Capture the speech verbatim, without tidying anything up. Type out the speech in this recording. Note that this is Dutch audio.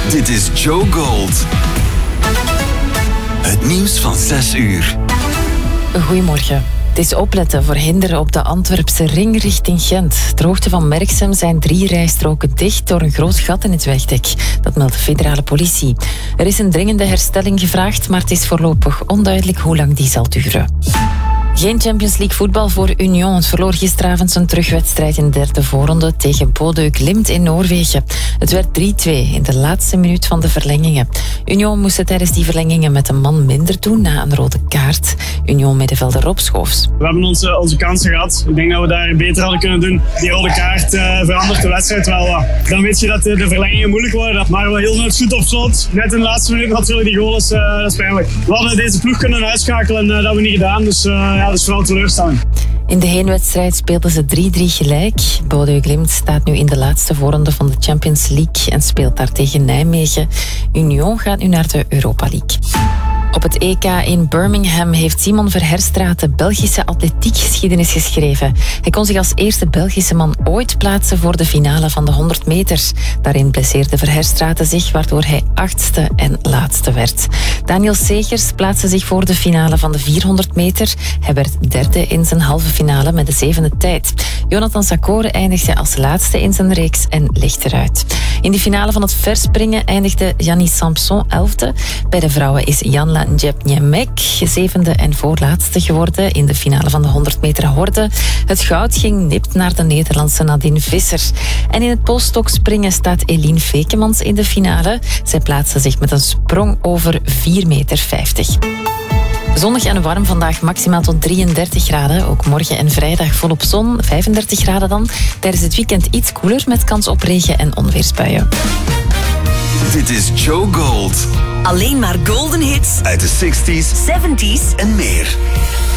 Dit is Joe Gold. Het nieuws van zes uur. Goedemorgen. Het is opletten voor hinder op de Antwerpse ring richting Gent. Ter hoogte van Merksem zijn drie rijstroken dicht door een groot gat in het wegdek. Dat meldt de federale politie. Er is een dringende herstelling gevraagd, maar het is voorlopig onduidelijk hoe lang die zal duren. Geen Champions League voetbal voor Union. Het verloor gisteravond zijn terugwedstrijd in de derde voorronde tegen Bodø Glimt in Noorwegen. Het werd drie twee in de laatste minuut van de verlengingen. Union moest het tijdens die verlengingen met een man minder doen na een rode kaart. Union-middenvelder Rob Schoofs. We hebben onze, onze kansen gehad. Ik denk dat we daar beter hadden kunnen doen. Die rode kaart uh, verandert de wedstrijd wel wat. Dan weet je dat de, de verlengingen moeilijk worden. Maar we hielden het goed op slot. Net in de laatste minuut natuurlijk die goal is, uh, dat is pijnlijk. We hadden deze ploeg kunnen uitschakelen en uh, dat hebben we niet gedaan. Dus uh, ja, dat is vooral teleurstelling. In de heenwedstrijd speelden ze drie drie gelijk. Bodø Glimt staat nu in de laatste voorronde van de Champions League en speelt daar tegen Nijmegen. Union gaat nu naar de Europa League. Op het E K in Birmingham heeft Simon Verherstraete Belgische atletiekgeschiedenis geschreven. Hij kon zich als eerste Belgische man ooit plaatsen voor de finale van de honderd meters. Daarin blesseerde Verherstraete zich, waardoor hij achtste en laatste werd. Daniel Segers plaatste zich voor de finale van de vierhonderd meter. Hij werd derde in zijn halve finale met de zevende tijd. Jonathan Sakore eindigde als laatste in zijn reeks en ligt eruit. In de finale van het verspringen eindigde Yannis Samson elfde. Bij de vrouwen is Janla Njepnjemek zevende en voorlaatste geworden in de finale van de honderd meter horde. Het goud ging nipt naar de Nederlandse Nadine Visser. En in het polstokspringen staat Eline Vekemans in de finale. Zij plaatste zich met een sprong over vier meter vijftig. Zonnig en warm vandaag, maximaal tot drieëndertig graden. Ook morgen en vrijdag volop zon, vijfendertig graden dan. Tijdens het weekend iets koeler met kans op regen en onweersbuien. Dit is Joe Gold. Alleen maar golden hits Uit de zestig's, zeventig's en meer.